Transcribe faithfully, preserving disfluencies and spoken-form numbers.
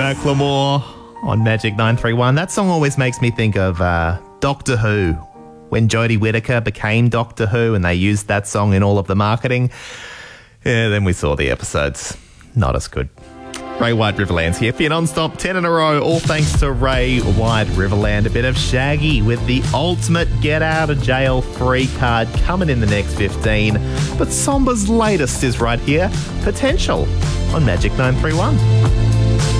Macklemore on Magic nine three one. That song always makes me think of uh, Doctor Who. When Jodie Whittaker became Doctor Who and they used that song in all of the marketing. Yeah, then we saw the episodes. Not as good. Ray White Riverlands here for your non-stop ten in a row, all thanks to Ray White Riverland. A bit of Shaggy with the ultimate get out of jail free card coming in the next fifteen. But Somba's latest is right here, Potential on Magic nine three one.